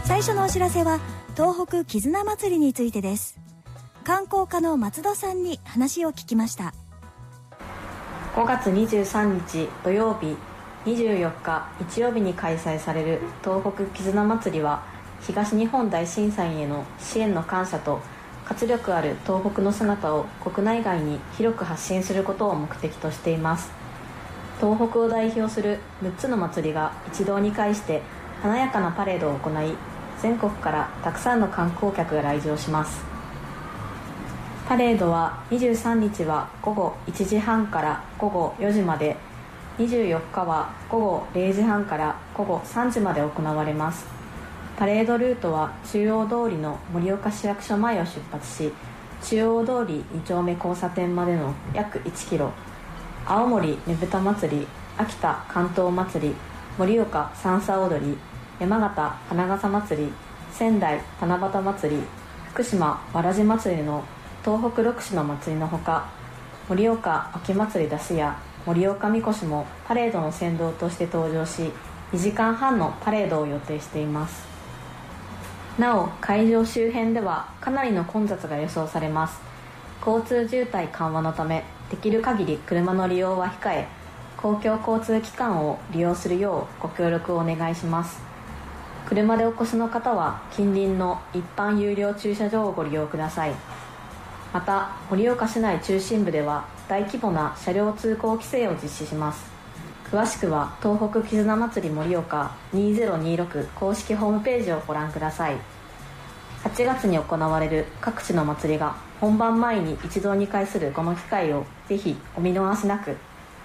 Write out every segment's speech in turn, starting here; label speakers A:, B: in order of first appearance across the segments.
A: 最初のお知らせは東北絆祭りについてです。観光課の松戸さんに話を聞きました。
B: 5月23日土曜日、24日日曜日に開催される東北絆祭りは、東日本大震災への支援の感謝と活力ある東北の姿を国内外に広く発信することを目的としています。東北を代表する6つの祭りが一堂に会して華やかなパレードを行い、全国からたくさんの観光客が来場します。パレードは23日は午後1時半から午後4時まで、24日は午後0時半から午後3時まで行われます。パレードルートは中央通りの盛岡市役所前を出発し、中央通り2丁目交差点までの約1キロ、青森ねぶた祭り、秋田関東祭り、盛岡さんさ踊り、山形花笠祭り、仙台七夕祭り、福島わらじ祭りの東北6市の祭りのほか、盛岡秋祭り出しや盛岡みこしもパレードの先導として登場し、2時間半のパレードを予定しています。なお、会場周辺ではかなりの混雑が予想されます。交通渋滞緩和のため、できる限り車の利用は控え、公共交通機関を利用するようご協力をお願いします。車でお越しの方は近隣の一般有料駐車場をご利用ください。また、盛岡市内中心部では大規模な車両通行規制を実施します。詳しくは東北絆祭り盛岡2026公式ホームページをご覧ください。8月に行われる各地の祭りが本番前に一堂に会するこの機会をぜひお見逃しなく。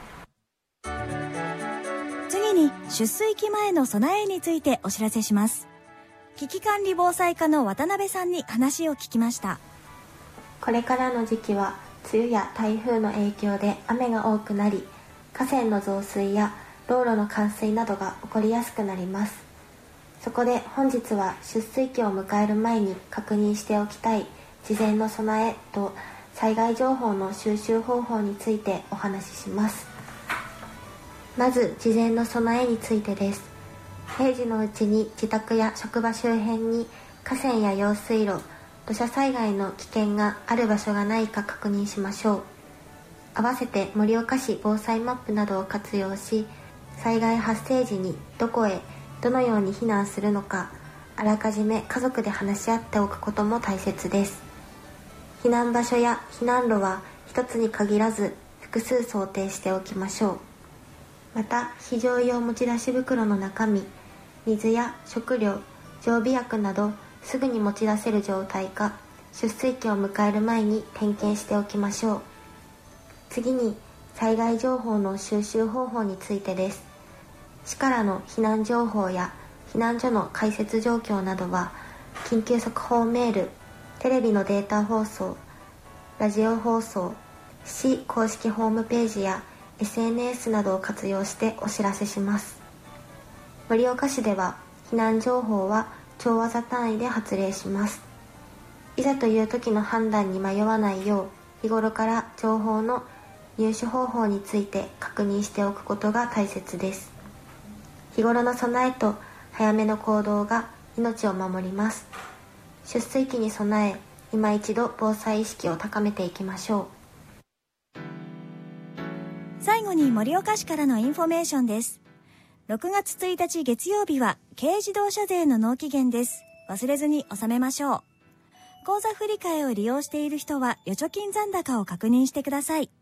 A: 次に出水期前の備えについてお知らせします。危機管理防災課の渡辺さんに話を聞きました。
C: これからの時期は梅雨や台風の影響で雨が多くなり、河川の増水や道路の冠水などが起こりやすくなります。そこで本日は出水期を迎える前に確認しておきたい事前の備えと災害情報の収集方法についてお話しします。まず事前の備えについてです。平時のうちに自宅や職場周辺に河川や用水路、土砂災害の危険がある場所がないか確認しましょう。合わせて盛岡市防災マップなどを活用し、災害発生時にどこへどのように避難するのか、あらかじめ家族で話し合っておくことも大切です。避難場所や避難路は一つに限らず複数想定しておきましょう。また、非常用持ち出し袋の中身、水や食料、常備薬などすぐに持ち出せる状態か、出水期を迎える前に点検しておきましょう。次に災害情報の収集方法についてです。市からの避難情報や避難所の開設状況などは、緊急速報メール、テレビのデータ放送、ラジオ放送、市公式ホームページや SNS などを活用してお知らせします。盛岡市では避難情報は超技単位で発令します。いざという時の判断に迷わないよう、日頃から情報の入手方法について確認しておくことが大切です。日頃の備えと早めの行動が命を守ります。出水期に備え、今一度防災意識を高めていきましょう。
A: 最後に盛岡市からのインフォメーションです。6月1日月曜日は軽自動車税の納期限です。忘れずに納めましょう。口座振替を利用している人は預貯金残高を確認してください。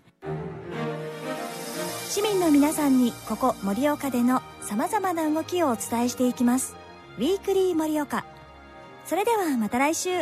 A: 市民の皆さんにここ盛岡での様々な動きをお伝えしていきます。ウィークリー盛岡。それではまた来週。